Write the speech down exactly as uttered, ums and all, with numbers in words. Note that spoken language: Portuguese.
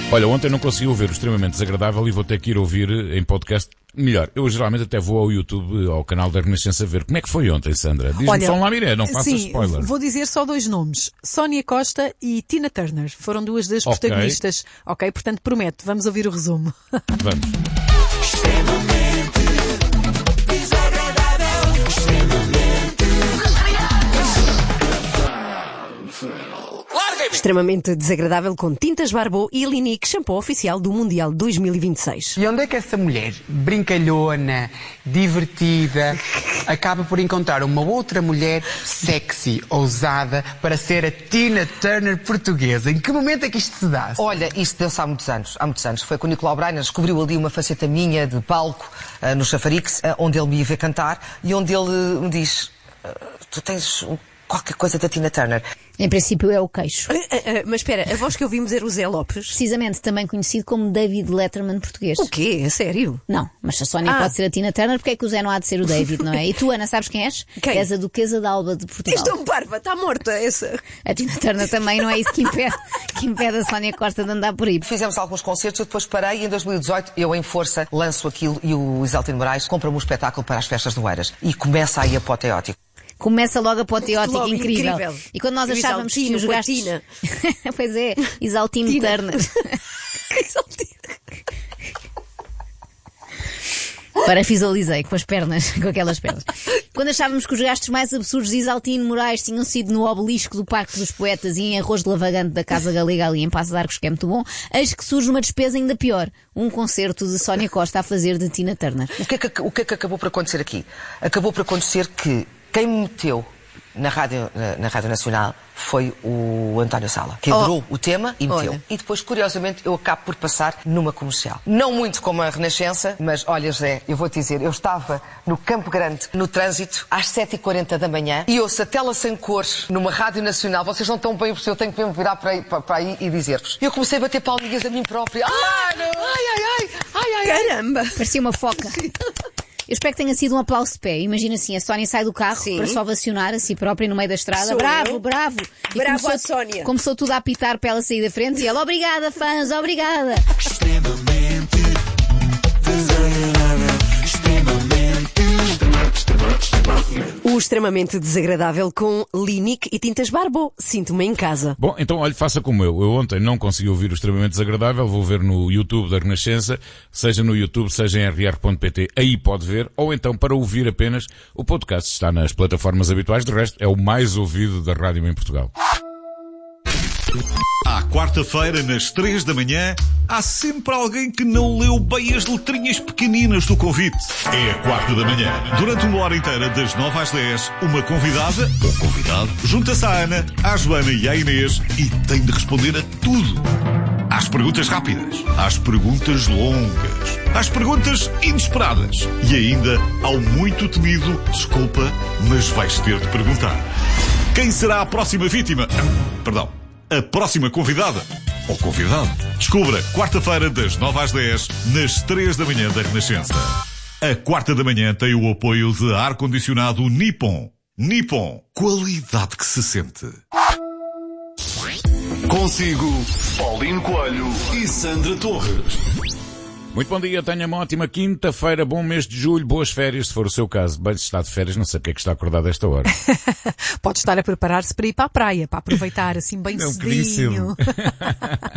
Olha, ontem não consegui ouvir o Extremamente Desagradável e vou ter que ir ouvir em podcast. Melhor, eu geralmente até vou ao YouTube, ao canal da Renascença ver. Como é que foi ontem, Sandra? Diz-me só lá, Miré, não faças sim, spoiler. Vou dizer só dois nomes. Sónia Costa e Tina Turner. Foram duas das Ok. protagonistas. Ok, portanto prometo. Vamos ouvir o resumo. Vamos. Extremamente Desagradável com Tintas Barbot e Linique, shampoo oficial do Mundial dois mil e vinte e seis. E onde é que essa mulher, brincalhona, divertida, acaba por encontrar uma outra mulher sexy, ousada, para ser a Tina Turner portuguesa? Em que momento é que isto se dá? Olha, isto deu-se há muitos anos. Há muitos anos. Foi com o Nicolau Breiner, descobriu ali uma faceta minha de palco, uh, no Chafarix, uh, onde ele me ia ver cantar, e onde ele uh, me diz, uh, tu tens um, qualquer coisa da Tina Turner. Em princípio é o queixo. Uh, uh, uh, mas espera, a voz que ouvimos era o Zé Lopes. Precisamente, também conhecido como David Letterman português. O quê? É sério? Não, mas se a Sónia Ah. pode ser a Tina Turner, porque é que o Zé não há de ser o David, não é? E tu, Ana, sabes quem és? Quem? És a Duquesa da Alba de Portugal. Isto é um parva, está morta essa. A Tina Turner também não é isso que impede, que impede a Sónia Costa de andar por aí. Fizemos alguns concertos, eu depois parei e em dois mil e dezoito eu em força lanço aquilo e o Isaltino Moraes compra-me um espetáculo para as festas do Eiras. E começa aí apoteótico. Começa logo apoteótico, Logo, incrível. incrível. E quando nós E o achávamos que Isaltino os com a gastos... Tina. Pois é, Isaltino Tina. Turner. Para visualizei com as pernas, com aquelas pernas. Quando achávamos que os gastos mais absurdos de Isaltino Moraes tinham sido no obelisco do Parque dos Poetas e em arroz de lavagante da Casa Galega ali em Passos de Arcos, que é muito bom, eis que surge uma despesa ainda pior. Um concerto de Sónia Costa a fazer de Tina Turner. O que, é que, o que é que acabou por acontecer aqui? Acabou por acontecer que quem me meteu na Rádio, na, na Rádio Nacional foi o António Sala, que adorou Oh. o tema e meteu. Olha. E depois, curiosamente, eu acabo por passar numa comercial. Não muito como a Renascença, mas olha, José, eu vou-te dizer, eu estava no Campo Grande, no trânsito, às sete e quarenta da manhã, e ouço a tela sem cores numa Rádio Nacional. Vocês não estão bem, porque eu tenho que me virar para aí, para, para aí e dizer-vos. Eu comecei a bater palminhas a mim própria. Ai, ai, ai, ai, ai, ai. Caramba! Parecia uma foca. Eu espero que tenha sido um aplauso de pé. Imagina assim, a Sónia sai do carro Sim. para só ovacionar a si própria no meio da estrada. Sou Bravo, eu. bravo. E Bravo começou, à Sónia. Começou tudo a apitar para ela sair da frente e ela, obrigada fãs, obrigada. Extremamente desagradável. Extremamente. O Extremamente Desagradável com Linique e Tintas Barbot. Sinto-me em casa. Bom, então olha, faça como eu. Eu ontem não consegui ouvir o Extremamente Desagradável, vou ver no YouTube da Renascença, seja no YouTube, seja em r r ponto p t, aí pode ver, ou então para ouvir apenas, o podcast está nas plataformas habituais, de resto é o mais ouvido da rádio em Portugal. À quarta-feira, nas três da manhã, há sempre alguém que não leu bem as letrinhas pequeninas do convite. É a quarta da manhã. Durante uma hora inteira, das nove às dez, uma convidada, ou convidado, junta-se à Ana, à Joana e à Inês e tem de responder a tudo. Às perguntas rápidas, às perguntas longas, às perguntas inesperadas e ainda ao muito temido, desculpa, mas vais ter de perguntar. Quem será a próxima vítima? Perdão. A próxima convidada, ou convidado, descubra quarta-feira das nove às dez, nas três da manhã da Renascença. A quarta da manhã tem o apoio de ar-condicionado Nippon. Nippon, qualidade que se sente. Consigo, Paulino Coelho e Sandra Torres. Muito bom dia, tenha uma ótima quinta-feira, bom mês de julho, boas férias, se for o seu caso. Bem, se está de férias, não sei porque é que está acordado a esta hora. Pode estar a preparar-se para ir para a praia, para aproveitar assim bem É um bocadinho cedinho. cedo.